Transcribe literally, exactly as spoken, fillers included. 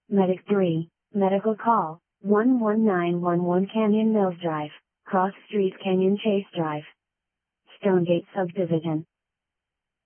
Medic three, medical call, one one nine one one Canyon Mills Drive, Cross Street Canyon Chase Drive. Stonegate Subdivision.